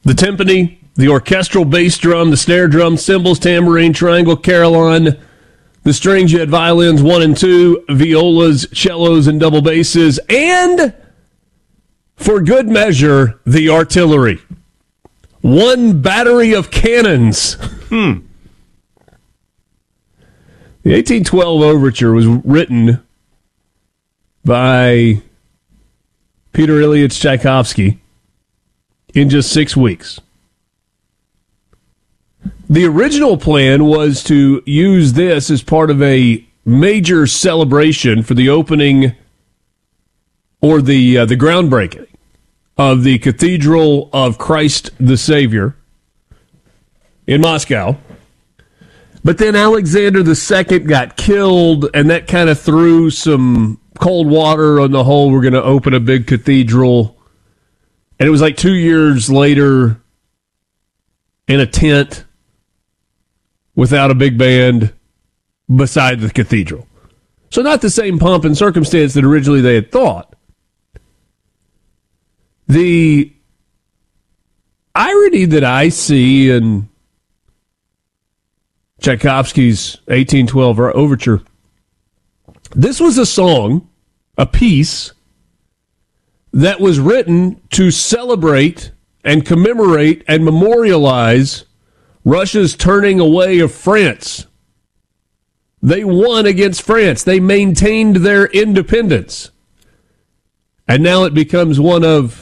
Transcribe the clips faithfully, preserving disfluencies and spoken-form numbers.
the timpani, the orchestral bass drum, the snare drum, cymbals, tambourine, triangle, carillon, the strings. You had violins one and two, violas, cellos, and double basses, and for good measure, the artillery. One battery of cannons. Hmm. The eighteen twelve Overture was written by Peter Ilyich Tchaikovsky in just six weeks. The original plan was to use this as part of a major celebration for the opening or the uh, the groundbreaking of the Cathedral of Christ the Savior in Moscow. But then Alexander the Second got killed, and that kind of threw some cold water on the whole. We're going to open a big cathedral. And it was like two years later in a tent without a big band beside the cathedral. So not the same pomp and circumstance that originally they had thought. The irony that I see in Tchaikovsky's eighteen twelve Overture, this was a song, a piece, that was written to celebrate and commemorate and memorialize Russia's turning away of France. They won against France. They maintained their independence. And now it becomes one of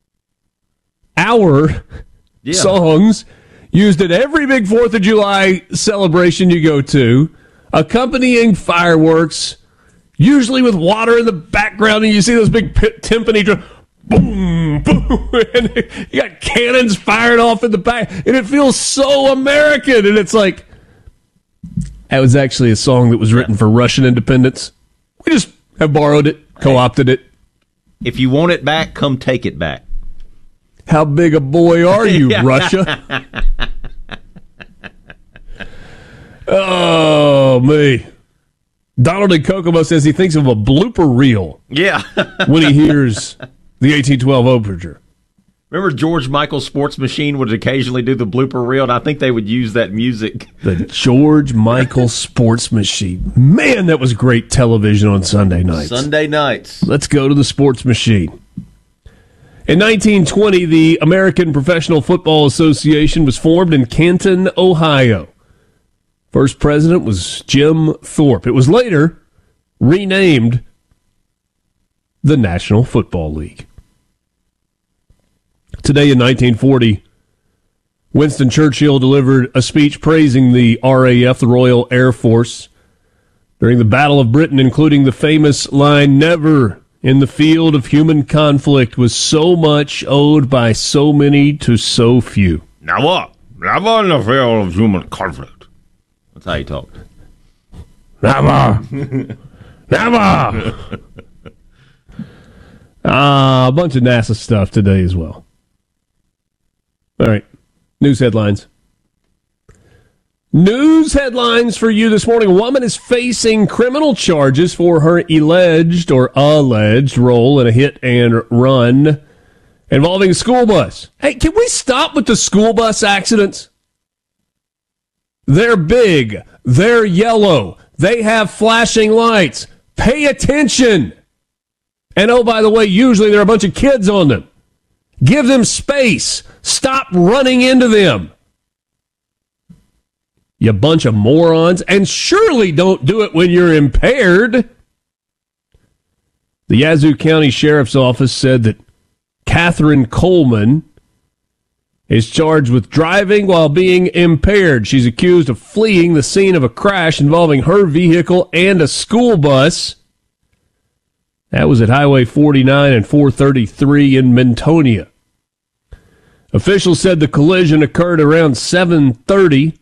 our yeah. songs used at every big fourth of July celebration you go to, accompanying fireworks, usually with water in the background, and you see those big p- timpani drum, boom, boom, and you got cannons fired off in the back, and it feels so American, and it's like, that was actually a song that was written for Russian independence. We just have borrowed it, co-opted it. If you want it back, come take it back. How big a boy are you, Russia? Oh, me. Donald in Kokomo says he thinks of a blooper reel yeah. when he hears the eighteen twelve Overture. Remember George Michael's Sports Machine would occasionally do the blooper reel, and I think they would use that music. The George Michael Sports Machine. Man, that was great television on Sunday nights. Sunday nights. Let's go to the Sports Machine. In nineteen twenty, the American Professional Football Association was formed in Canton, Ohio. First president was Jim Thorpe. It was later renamed the National Football League. Today in nineteen forty, Winston Churchill delivered a speech praising the R A F, the Royal Air Force, during the Battle of Britain, including the famous line, "Never in the field of human conflict was so much owed by so many to so few." Never, never in the field of human conflict. That's how he talked. Never. Never. Ah, uh, a bunch of NASA stuff today as well. All right. News headlines. News headlines for you this morning. A woman is facing criminal charges for her alleged or alleged role in a hit and run involving a school bus. Hey, can we stop with the school bus accidents? They're big. They're yellow. They have flashing lights. Pay attention. And oh, by the way, usually there are a bunch of kids on them. Give them space. Stop running into them. You bunch of morons. And surely don't do it when you're impaired. The Yazoo County Sheriff's Office said that Catherine Coleman is charged with driving while being impaired. She's accused of fleeing the scene of a crash involving her vehicle and a school bus. That was at Highway forty-nine and four thirty-three in Mintonia. Officials said the collision occurred around seven thirty.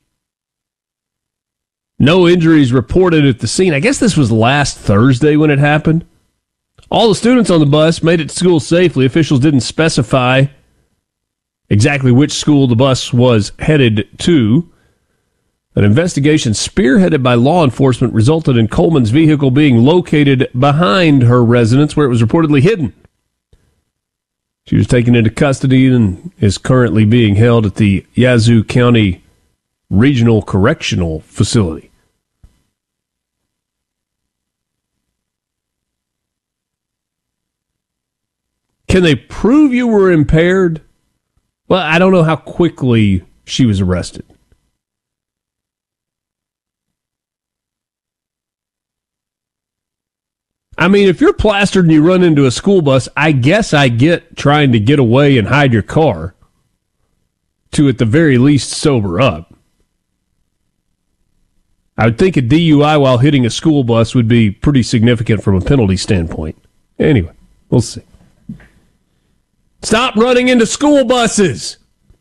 No injuries reported at the scene. I guess this was last Thursday when it happened. All the students on the bus made it to school safely. Officials didn't specify exactly which school the bus was headed to. An investigation spearheaded by law enforcement resulted in Coleman's vehicle being located behind her residence, where it was reportedly hidden. She was taken into custody and is currently being held at the Yazoo County Regional Correctional Facility. Can they prove you were impaired? Well, I don't know how quickly she was arrested. I mean, if you're plastered and you run into a school bus, I guess I get trying to get away and hide your car to, at the very least, sober up. I would think a D U I while hitting a school bus would be pretty significant from a penalty standpoint. Anyway, we'll see. Stop running into school buses.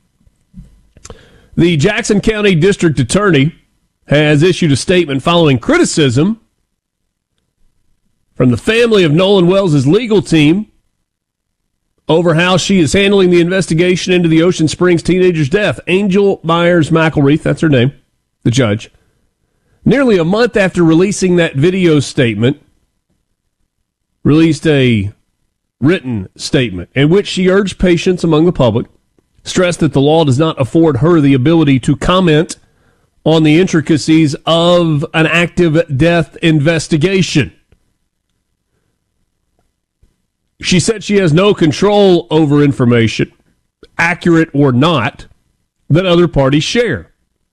The Jackson County District Attorney has issued a statement following criticism from the family of Nolan Wells' legal team over how she is handling the investigation into the Ocean Springs teenager's death. Angel Myers McElreath, that's her name, the judge. Nearly a month after releasing that video statement, released a written statement in which she urged patience among the public, stressed that the law does not afford her the ability to comment on the intricacies of an active death investigation. She said she has no control over information, accurate or not, that other parties share.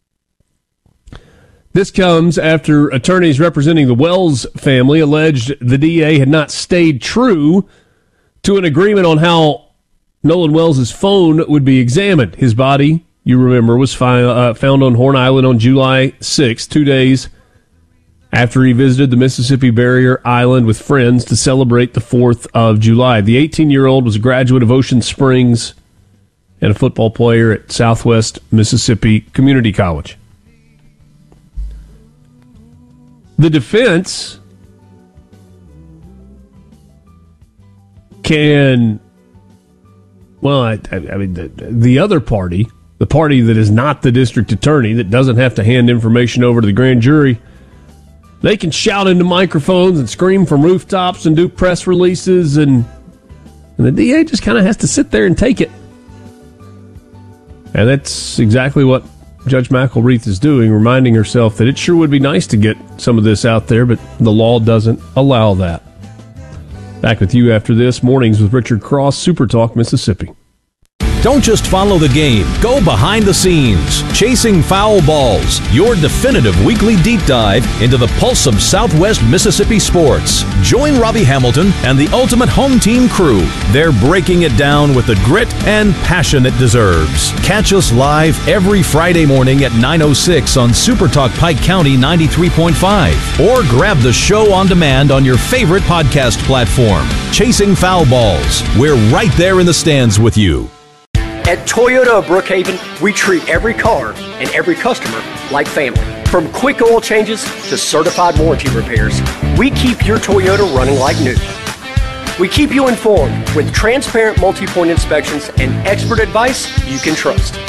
This comes after attorneys representing the Wells family alleged the D A had not stayed true to an agreement on how Nolan Wells' phone would be examined. His body, you remember, was fi- uh, found on Horn Island on July sixth, two days after he visited the Mississippi Barrier Island with friends to celebrate the fourth of July. The eighteen-year-old was a graduate of Ocean Springs and a football player at Southwest Mississippi Community College. The defense can, well, I, I mean, the, the other party, the party that is not the district attorney, that doesn't have to hand information over to the grand jury, they can shout into microphones and scream from rooftops and do press releases, and, and the D A just kind of has to sit there and take it. And that's exactly what Judge McElreath is doing, reminding herself that it sure would be nice to get some of this out there, but the law doesn't allow that. Back with you after this. Mornings with Richard Cross, Super Talk, Mississippi. Don't just follow the game. Go behind the scenes. Chasing Foul Balls, your definitive weekly deep dive into the pulse of Southwest Mississippi sports. Join Robbie Hamilton and the Ultimate Home Team crew. They're breaking it down with the grit and passion it deserves. Catch us live every Friday morning at nine oh six on Super Talk Pike County ninety-three point five. Or grab the show on demand on your favorite podcast platform. Chasing Foul Balls. We're right there in the stands with you. At Toyota of Brookhaven, we treat every car and every customer like family. From quick oil changes to certified warranty repairs, we keep your Toyota running like new. We keep you informed with transparent multi-point inspections and expert advice you can trust.